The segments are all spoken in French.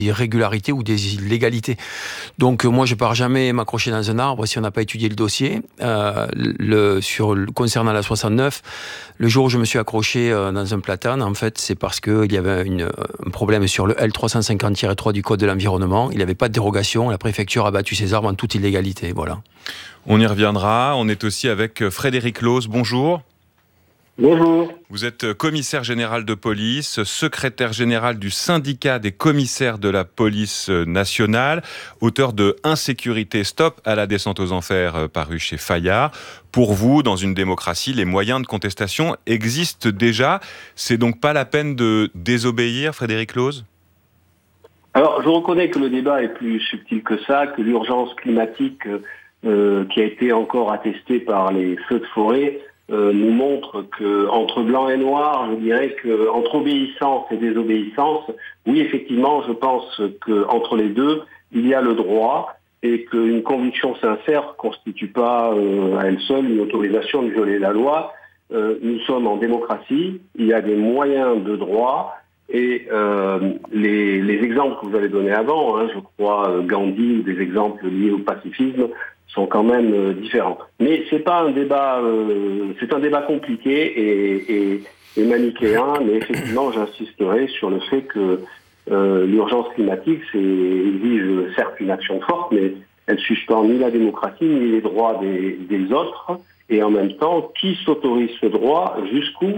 irrégularités ou des illégalités. Donc moi je pars jamais m'accrocher dans un arbre si on n'a pas étudié le dossier. Concernant la 69, le jour où je me suis accroché dans un platane, en fait c'est parce qu'il y avait un problème sur le L350-3 du Code de l'environnement. Il n'y avait pas de dérogation, la préfecture a battu ces arbres en toute illégalité. Voilà. On y reviendra, on est aussi avec Frédéric Loos, bonjour. Bonjour. Vous êtes commissaire général de police, secrétaire général du syndicat des commissaires de la police nationale, auteur de Insécurité Stop à la descente aux enfers paru chez Fayard. Pour vous, dans une démocratie, les moyens de contestation existent déjà. C'est donc pas la peine de désobéir, Frédéric Loos ? Alors, je reconnais que le débat est plus subtil que ça, que l'urgence climatique qui a été encore attestée par les feux de forêt nous montre que entre blanc et noir, je dirais que entre obéissance et désobéissance, oui effectivement, je pense que entre les deux, il y a le droit et qu'une conviction sincère constitue pas à elle seule une autorisation de violer la loi. Nous sommes en démocratie, il y a des moyens de droit et les exemples que vous avez donnés avant, je crois Gandhi ou des exemples liés au pacifisme, sont quand même différents. Mais c'est pas un débat, c'est un débat compliqué et manichéen, mais effectivement, j'insisterai sur le fait que l'urgence climatique exige certes une action forte, mais elle ne suspend ni la démocratie ni les droits des autres. Et en même temps, qui s'autorise ce droit, jusqu'où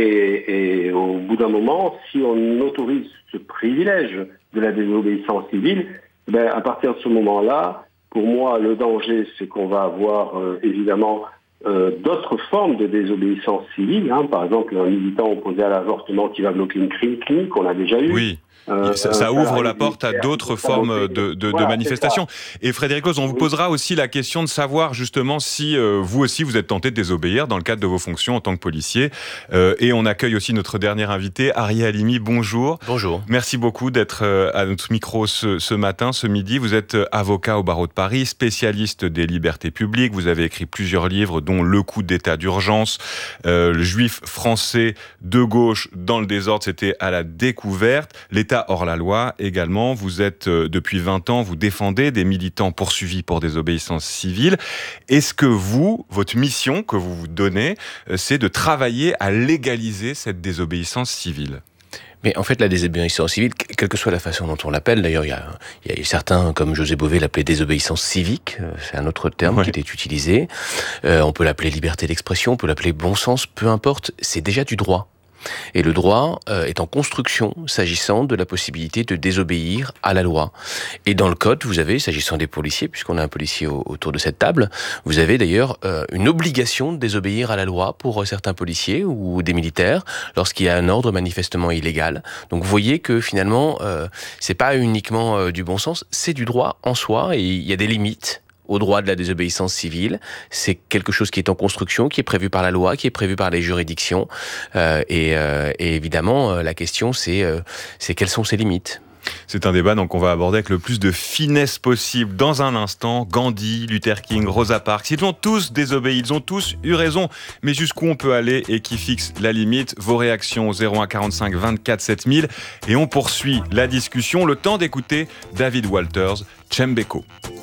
et au bout d'un moment, si on autorise ce privilège de la désobéissance civile, à partir de ce moment-là, pour moi, le danger, c'est qu'on va avoir évidemment d'autres formes de désobéissance civile. Par exemple, un militant opposé à l'avortement qui va bloquer une clinique, on l'a déjà eu. Oui. Ça ouvre la porte à d'autres formes de manifestations. Et Frédéric Loos, on vous posera aussi la question de savoir justement si vous aussi vous êtes tenté de désobéir dans le cadre de vos fonctions en tant que policier. Et on accueille aussi notre dernier invité, Arié Halimi. Bonjour. Bonjour. Merci beaucoup d'être à notre micro ce matin, ce midi. Vous êtes avocat au barreau de Paris, spécialiste des libertés publiques. Vous avez écrit plusieurs livres, dont Le coup d'état d'urgence, Le juif français de gauche dans le désordre, c'était à la découverte. L'État hors la loi également. Vous êtes, depuis 20 ans, vous défendez des militants poursuivis pour désobéissance civile. Est-ce que votre mission que vous vous donnez, c'est de travailler à légaliser cette désobéissance civile ? Mais en fait, la désobéissance civile, quelle que soit la façon dont on l'appelle, d'ailleurs, il y a certains, comme José Bové, l'appelaient désobéissance civique, c'est un autre terme qui était utilisé. On peut l'appeler liberté d'expression, on peut l'appeler bon sens, peu importe, c'est déjà du droit. Et le droit est en construction s'agissant de la possibilité de désobéir à la loi. Et dans le code, vous avez, s'agissant des policiers, puisqu'on a un policier autour de cette table, vous avez d'ailleurs une obligation de désobéir à la loi pour certains policiers ou des militaires lorsqu'il y a un ordre manifestement illégal. Donc vous voyez que finalement, c'est pas uniquement du bon sens, c'est du droit en soi et il y a des limites au droit de la désobéissance civile. C'est quelque chose qui est en construction, qui est prévu par la loi, qui est prévu par les juridictions. Et évidemment, la question, c'est quelles sont ces limites ? C'est un débat donc on va aborder avec le plus de finesse possible dans un instant. Gandhi, Luther King, Rosa Parks, ils ont tous désobéi, ils ont tous eu raison. Mais jusqu'où on peut aller et qui fixe la limite ? Vos réactions au 01 45 24 7000. Et on poursuit la discussion. Le temps d'écouter David Walters, Chembeko.